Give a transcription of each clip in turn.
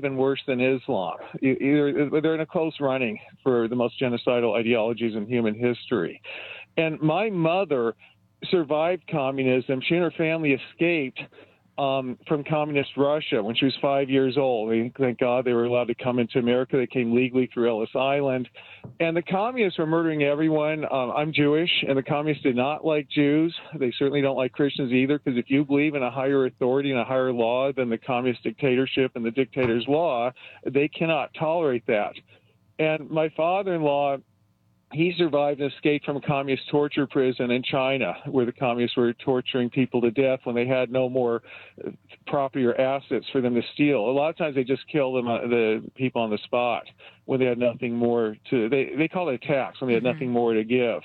even worse than Islam. Either they're in a close running for the most genocidal ideologies in human history. And my mother survived communism. She and her family escaped from communist Russia when she was 5 years old. Thank God they were allowed to come into America. They came legally through Ellis Island. And the communists were murdering everyone. I'm Jewish, and the communists did not like Jews. They certainly don't like Christians either, because if you believe in a higher authority and a higher law than the communist dictatorship and the dictator's law, they cannot tolerate that. And my father-in-law, he survived and escaped from a communist torture prison in China, where the communists were torturing people to death when they had no more property or assets for them to steal. A lot of times they just killed them, the people on the spot when they had nothing more to. They call it a tax when they had nothing more to give.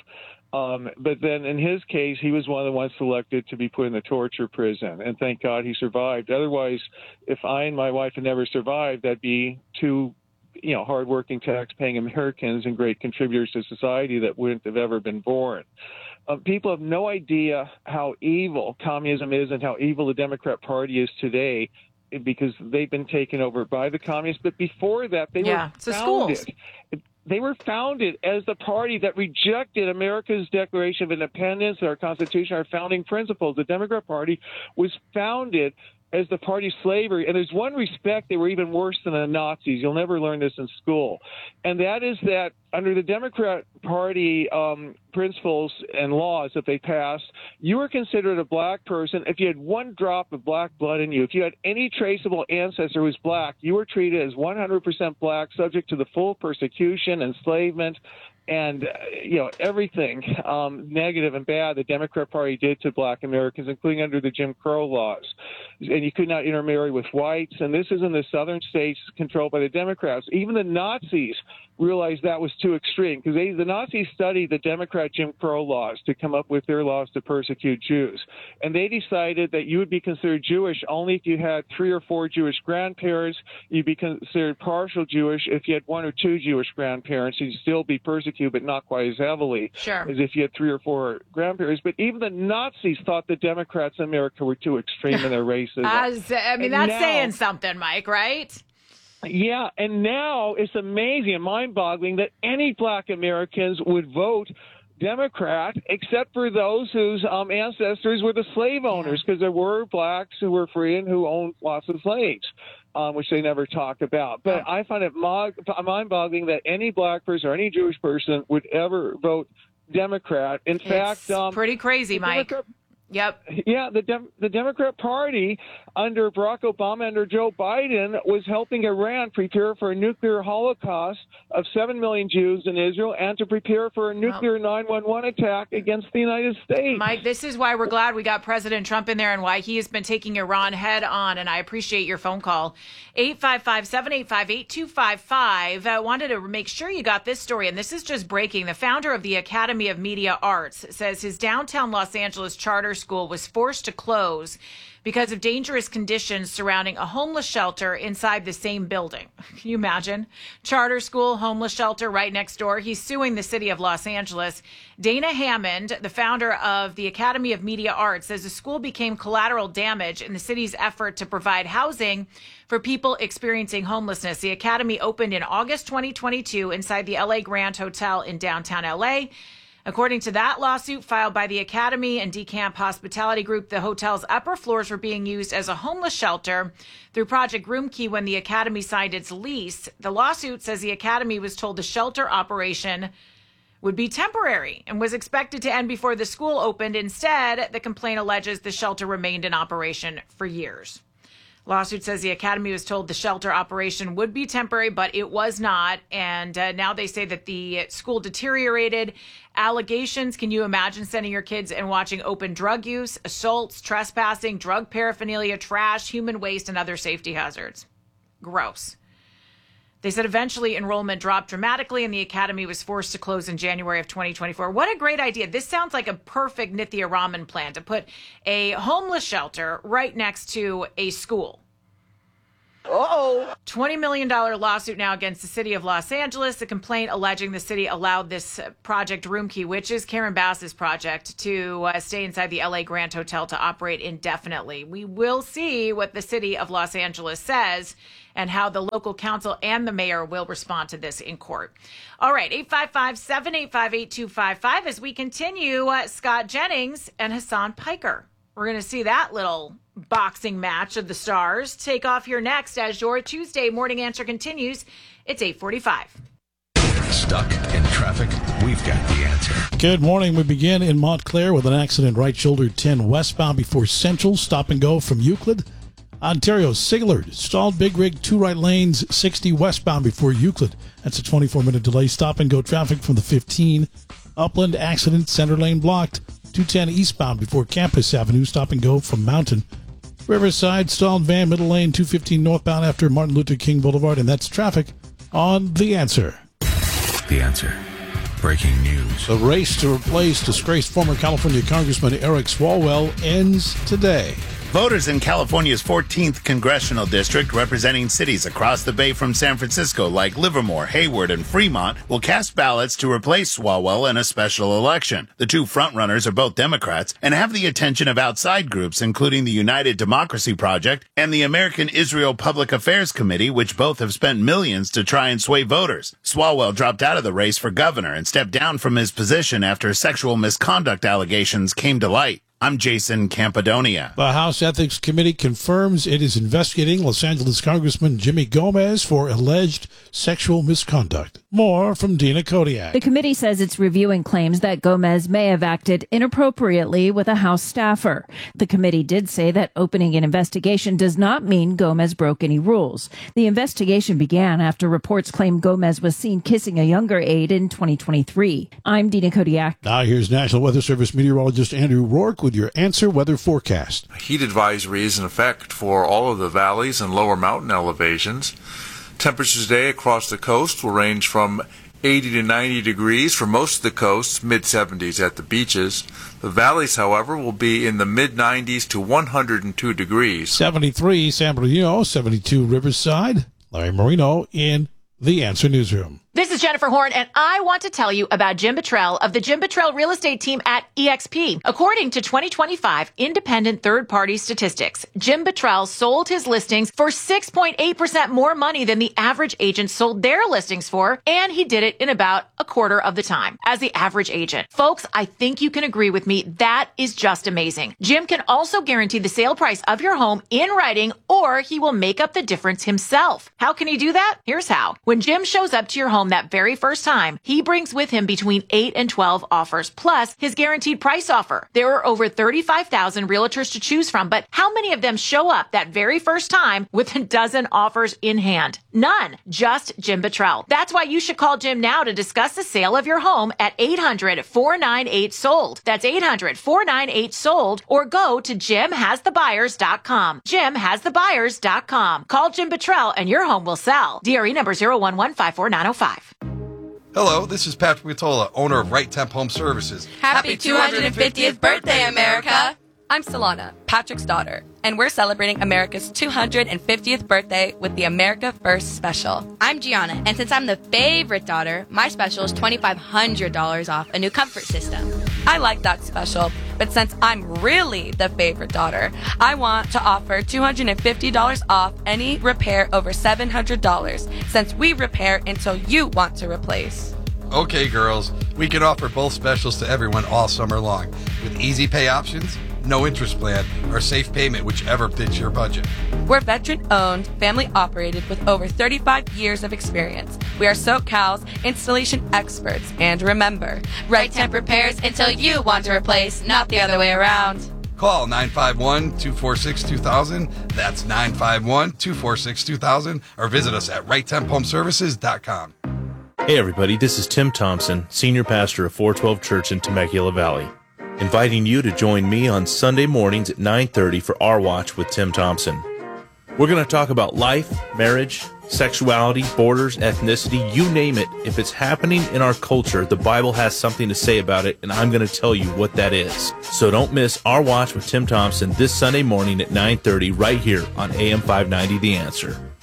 But then in his case, he was one of the ones selected to be put in the torture prison, and thank God he survived. Otherwise, if I and my wife had never survived, that'd be two hardworking, tax-paying Americans and great contributors to society that wouldn't have ever been born. People have no idea how evil communism is and how evil the Democrat Party is today, because they've been taken over by the communists. But before that, they were founded. They were founded as the party that rejected America's Declaration of Independence, our Constitution, our founding principles. The Democrat Party was founded as the party of slavery. And there's one respect, they were even worse than the Nazis. You'll never learn this in school. And that is that under the Democrat Party principles and laws that they passed, you were considered a black person if you had one drop of black blood in you. If you had any traceable ancestor who was black, you were treated as 100% black, subject to the full persecution, enslavement, and everything negative and bad the Democrat Party did to black Americans, including under the Jim Crow laws. And you could not intermarry with whites. And this is in the southern states controlled by the Democrats. Even the Nazis realized that was too extreme, because the Nazis studied the Democrat Jim Crow laws to come up with their laws to persecute Jews. And they decided that you would be considered Jewish only if you had 3 or 4 Jewish grandparents. You'd be considered partial Jewish if you had 1 or 2 Jewish grandparents. You'd still be persecuted, but not quite as heavily as if you had 3 or 4 grandparents. But even the Nazis thought the Democrats in America were too extreme in their racism. That's saying something, Mike, right? Yeah, and now it's amazing and mind-boggling that any black Americans would vote Democrat, except for those whose ancestors were the slave owners, because there were blacks who were free and who owned lots of slaves, which they never talk about. But I find it mind-boggling that any black person or any Jewish person would ever vote Democrat. In fact, pretty crazy, Mike. Yep. Yeah, the Democrat Party under Barack Obama, under Joe Biden, was helping Iran prepare for a nuclear holocaust of 7 million Jews in Israel and to prepare for a nuclear 9/11 attack against the United States. Mike, this is why we're glad we got President Trump in there and why he has been taking Iran head on, and I appreciate your phone call. 855-785-8255. I wanted to make sure you got this story, and this is just breaking. The founder of the Academy of Media Arts says his downtown Los Angeles charter school was forced to close because of dangerous conditions surrounding a homeless shelter inside the same building. Can you imagine? Charter school, homeless shelter right next door. He's suing the city of Los Angeles. Dana Hammond, the founder of the Academy of Media Arts, says the school became collateral damage in the city's effort to provide housing for people experiencing homelessness. The Academy opened in August 2022 inside the LA Grand Hotel in downtown LA. According to that lawsuit filed by the Academy and DeCamp Hospitality Group, the hotel's upper floors were being used as a homeless shelter through Project Roomkey when the Academy signed its lease. The lawsuit says the Academy was told the shelter operation would be temporary and was expected to end before the school opened. Instead, the complaint alleges the shelter remained in operation for years. Lawsuit says the Academy was told the shelter operation would be temporary, but it was not. And now they say that the school deteriorated. Allegations, can you imagine sending your kids and watching open drug use, assaults, trespassing, drug paraphernalia, trash, human waste, and other safety hazards? Gross. They said eventually enrollment dropped dramatically and the Academy was forced to close in January of 2024. What a great idea. This sounds like a perfect Nithya Raman plan to put a homeless shelter right next to a school. $20 million lawsuit now against the city of Los Angeles. The complaint alleging the city allowed this project Room Key, which is Karen Bass's project, to stay inside the LA Grand Hotel to operate indefinitely. We will see what the city of Los Angeles says and how the local council and the mayor will respond to this in court. All right, 855-785-8255 as we continue, Scott Jennings and Hassan Piker. We're going to see that little boxing match of the stars take off here next as your Tuesday morning answer continues. It's 8:45. Stuck in traffic? We've got the answer. Good morning. We begin in Montclair with an accident right shoulder 10 westbound before Central. Stop and go from Euclid. Ontario, Siglard, stalled big rig, 2 right lanes, 60 westbound before Euclid. That's a 24-minute delay. Stop and go traffic from the 15. Upland, accident, center lane blocked. 210 eastbound before Campus Avenue. Stop and go from Mountain. Riverside, stalled van, middle lane, 215 northbound after Martin Luther King Boulevard. And that's traffic on The Answer. The Answer. Breaking news. The race to replace disgraced former California Congressman Eric Swalwell ends today. Voters in California's 14th congressional district, representing cities across the bay from San Francisco like Livermore, Hayward, and Fremont, will cast ballots to replace Swalwell in a special election. The two frontrunners are both Democrats and have the attention of outside groups, including the United Democracy Project and the American Israel Public Affairs Committee, which both have spent millions to try and sway voters. Swalwell dropped out of the race for governor and stepped down from his position after sexual misconduct allegations came to light. I'm Jason Campadonia. The House Ethics Committee confirms it is investigating Los Angeles Congressman Jimmy Gomez for alleged sexual misconduct. More from Dina Kodiak. The committee says it's reviewing claims that Gomez may have acted inappropriately with a House staffer. The committee did say that opening an investigation does not mean Gomez broke any rules. The investigation began after reports claim Gomez was seen kissing a younger aide in 2023. I'm Dina Kodiak. Now here's National Weather Service meteorologist Andrew Rourke with your Answer Weather forecast. Heat advisory is in effect for all of the valleys and lower mountain elevations. Temperatures today across the coast will range from 80 to 90 degrees for most of the coast, mid-70s at the beaches. The valleys, however, will be in the mid-90s to 102 degrees. 73 San Bernardino, 72 Riverside. Larry Marino in The Answer Newsroom. This is Jennifer Horn, and I want to tell you about Jim Buttrell of the Jim Buttrell Real Estate Team at eXp. According to 2025 independent third-party statistics, Jim Buttrell sold his listings for 6.8% more money than the average agent sold their listings for, and he did it in about a quarter of the time as the average agent. Folks, I think you can agree with me. That is just amazing. Jim can also guarantee the sale price of your home in writing, or he will make up the difference himself. How can he do that? Here's how. When Jim shows up to your home that very first time, he brings with him between 8 and 12 offers, plus his guaranteed price offer. There are over 35,000 realtors to choose from, but how many of them show up that very first time with a dozen offers in hand? None. Just Jim Buttrell. That's why you should call Jim now to discuss the sale of your home at 800-498-SOLD. That's 800-498-SOLD, or go to jimhasthebuyers.com. jimhasthebuyers.com. Call Jim Buttrell and your home will sell. DRE number 0115495. Hello, this is Patrick Vitola, owner of Right Temp Home Services. Happy 250th birthday, America! I'm Solana, Patrick's daughter, and we're celebrating America's 250th birthday with the America First Special. I'm Gianna, and since I'm the favorite daughter, my special is $2,500 off a new comfort system. I like that special, but since I'm really the favorite daughter, I want to offer $250 off any repair over $700, since we repair until you want to replace. Okay, girls, we can offer both specials to everyone all summer long, with easy pay options, no interest plan, or safe payment, whichever fits your budget. We're veteran-owned, family-operated with over 35 years of experience. We are SoCal's installation experts. And remember, Right Temp repairs until you want to replace, not the other way around. Call 951-246-2000. That's 951-246-2000. Or visit us at RightTempHomeservices.com. Hey everybody, this is Tim Thompson, Senior Pastor of 412 Church in Temecula Valley, inviting you to join me on Sunday mornings at 9:30 for Our Watch with Tim Thompson. We're going to talk about life, marriage, sexuality, borders, ethnicity, you name it. If it's happening in our culture, the Bible has something to say about it, and I'm going to tell you what that is. So don't miss Our Watch with Tim Thompson this Sunday morning at 9:30 right here on AM 590 The Answer.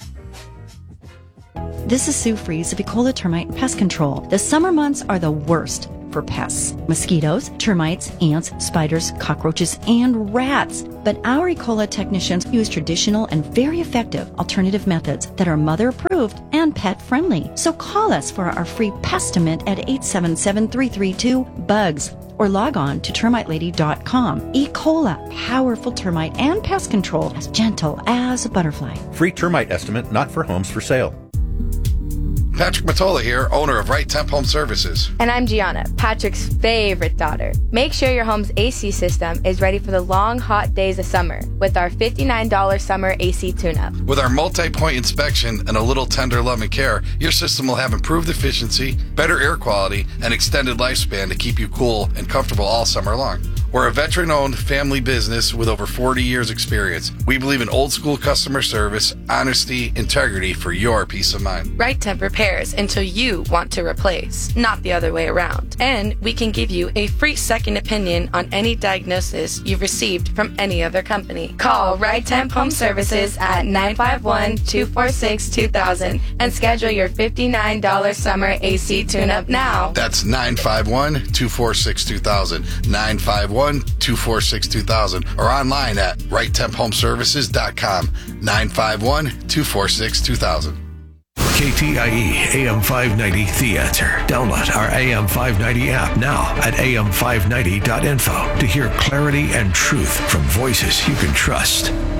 This is Sue Fries of Ecola Termite Pest Control. The summer months are the worst for pests. Mosquitoes, termites, ants, spiders, cockroaches, and rats. But our Ecola technicians use traditional and very effective alternative methods that are mother approved and pet friendly. So call us for our free pestimate at 877-332-BUGS or log on to termitelady.com. Ecola, powerful termite and pest control, as gentle as a butterfly. Free termite estimate not for homes for sale. Patrick Matola here, owner of Right Temp Home Services. And I'm Gianna, Patrick's favorite daughter. Make sure your home's AC system is ready for the long, hot days of summer with our $59 summer AC tune-up. With our multi-point inspection and a little tender love and care, your system will have improved efficiency, better air quality, and extended lifespan to keep you cool and comfortable all summer long. We're a veteran-owned family business with over 40 years experience. We believe in old-school customer service, honesty, integrity for your peace of mind. Right Temp repairs until you want to replace, not the other way around. And we can give you a free second opinion on any diagnosis you've received from any other company. Call Right Temp Home Services at 951-246-2000 and schedule your $59 summer AC tune-up now. That's 951-246-2000. 951-246-2000 or online at righttemphomeservices.com. 951-246-2000. KTIE AM 590 The Answer. Download our AM 590 app now at am590.info to hear clarity and truth from voices you can trust.